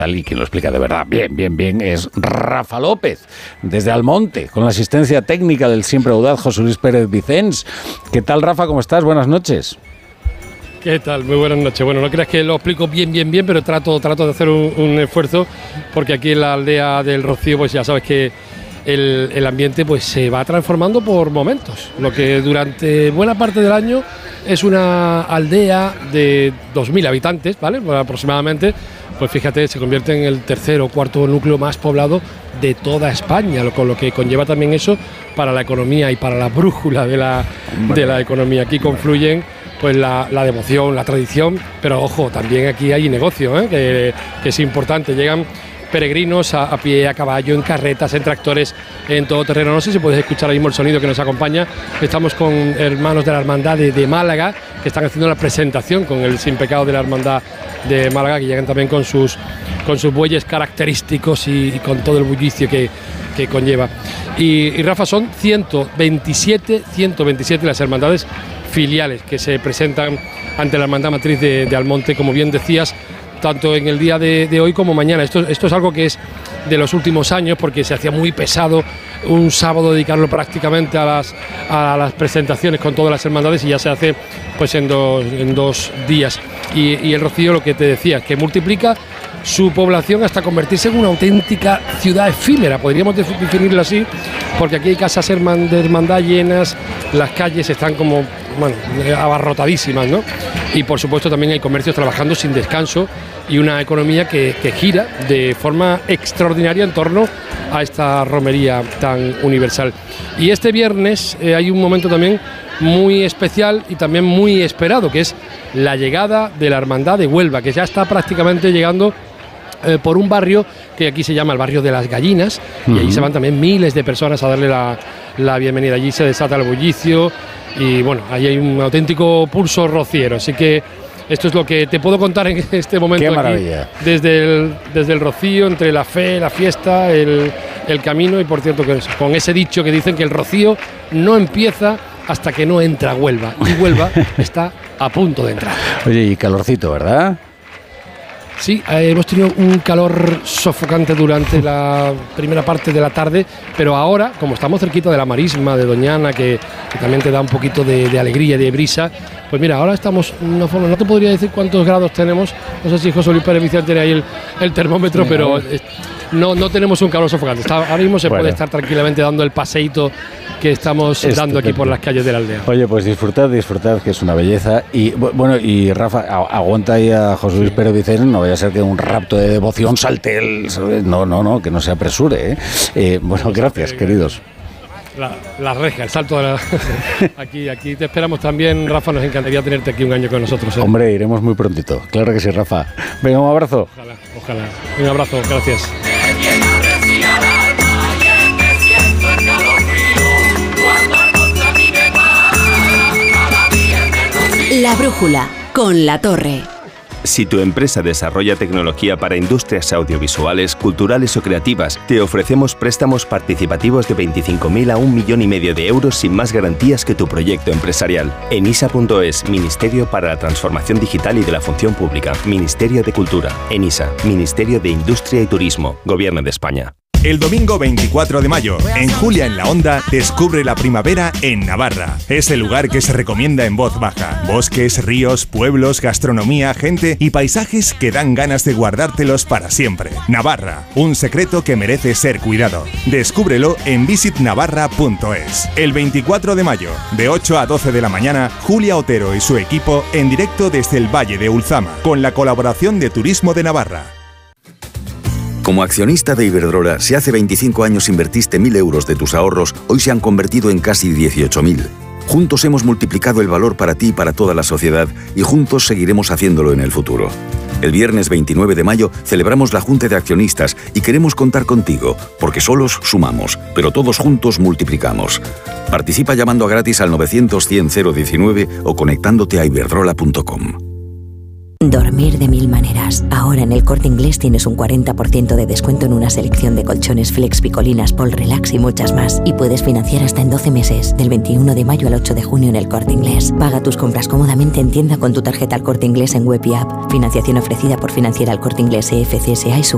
y quien lo explica de verdad bien es Rafa López, desde Almonte, con la asistencia técnica del siempre audaz José Luis Pérez Vicens. ¿Qué tal, Rafa? ¿Cómo estás? Buenas noches. ¿Qué tal? Muy buenas noches. Bueno, no creas que lo explico bien, pero trato de hacer un esfuerzo, porque aquí en la aldea del Rocío, pues ya sabes que el ambiente pues se va transformando por momentos. Lo que durante buena parte del año es una aldea de 2.000 habitantes, ¿vale? Pues aproximadamente, pues fíjate, se convierte en el tercer o cuarto núcleo más poblado de toda España, con lo que conlleva también eso para la economía y para la brújula de la economía. Aquí confluyen pues la devoción, la tradición, pero ojo, también aquí hay negocio, que es importante. Llegan peregrinos a pie, a caballo, en carretas, en tractores, en todo terreno. No sé si podéis escuchar ahora mismo el sonido que nos acompaña. Estamos con hermanos de la Hermandad de Málaga, que están haciendo la presentación con el Sin Pecado de la Hermandad de Málaga, que llegan también con sus bueyes característicos y con todo el bullicio que conlleva. Y Rafa, son 127 las hermandades filiales que se presentan ante la Hermandad Matriz de Almonte, como bien decías, tanto en el día de hoy como mañana. Esto es algo que es de los últimos años, porque se hacía muy pesado un sábado dedicarlo prácticamente a las presentaciones con todas las hermandades, y ya se hace pues en dos días. Y el Rocío, lo que te decía, que multiplica su población hasta convertirse en una auténtica ciudad efímera, podríamos definirlo así, porque aquí hay casas de hermandad llenas, las calles están como, bueno, abarrotadísimas, ¿no? Y por supuesto también hay comercios trabajando sin descanso y una economía que gira de forma extraordinaria en torno a esta romería tan universal. Y este viernes hay un momento también muy especial y también muy esperado, que es la llegada de la Hermandad de Huelva, que ya está prácticamente llegando por un barrio que aquí se llama el barrio de las Gallinas, y allí se van también miles de personas a darle la bienvenida. Allí se desata el bullicio y bueno, ahí hay un auténtico pulso rociero, así que esto es lo que te puedo contar en este momento. ¡Qué maravilla! Aquí, desde el Rocío, entre la fe, la fiesta, el camino. Y por cierto, con ese dicho que dicen que el Rocío no empieza hasta que no entra Huelva, y Huelva está a punto de entrar. Oye, y calorcito, ¿verdad? Sí, hemos tenido un calor sofocante durante la primera parte de la tarde, pero ahora, como estamos cerquita de la marisma de Doñana, que también te da un poquito de alegría y de brisa, pues mira, ahora estamos de una forma, no te podría decir cuántos grados tenemos, no sé si José Luis Pérez Vicens tiene ahí el termómetro, pero no tenemos un calor sofocante. Ahora mismo se puede estar tranquilamente dando el paseíto que estamos dando aquí por las calles de la aldea. Oye, pues disfrutad, que es una belleza. Y bueno, y Rafa, aguanta ahí a José Luis Pérez Vicens, no vaya a ser que un rapto de devoción salte él, no, que no se apresure, Bueno, gracias, queridos. La reja, el salto de aquí te esperamos también, Rafa. Nos encantaría tenerte aquí un año con nosotros. Hombre, iremos muy prontito, claro que sí, Rafa. Venga, un abrazo. Ojalá. Un abrazo, gracias. La brújula, con La Torre. Si tu empresa desarrolla tecnología para industrias audiovisuales, culturales o creativas, te ofrecemos préstamos participativos de 25.000 a 1,5 millones de euros sin más garantías que tu proyecto empresarial. Enisa.es, Ministerio para la Transformación Digital y de la Función Pública, Ministerio de Cultura. Enisa, Ministerio de Industria y Turismo, Gobierno de España. El domingo 24 de mayo, en Julia en la Onda, descubre la primavera en Navarra. Es el lugar que se recomienda en voz baja. Bosques, ríos, pueblos, gastronomía, gente y paisajes que dan ganas de guardártelos para siempre. Navarra, un secreto que merece ser cuidado. Descúbrelo en visitnavarra.es. El 24 de mayo, de 8 a 12 de la mañana, Julia Otero y su equipo en directo desde el Valle de Ulzama, con la colaboración de Turismo de Navarra. Como accionista de Iberdrola, si hace 25 años invertiste 1.000 euros de tus ahorros, hoy se han convertido en casi 18.000. Juntos hemos multiplicado el valor para ti y para toda la sociedad, y juntos seguiremos haciéndolo en el futuro. El viernes 29 de mayo celebramos la Junta de Accionistas y queremos contar contigo, porque solos sumamos, pero todos juntos multiplicamos. Participa llamando a gratis al 900-100-019 o conectándote a iberdrola.com. Dormir de mil maneras. Ahora en El Corte Inglés tienes un 40% de descuento en una selección de colchones Flex, Picolinas, Pol Relax y muchas más. Y puedes financiar hasta en 12 meses, del 21 de mayo al 8 de junio en El Corte Inglés. Paga tus compras cómodamente en tienda con tu tarjeta El Corte Inglés en web y app. Financiación ofrecida por Financiera El Corte Inglés, EFCSA y su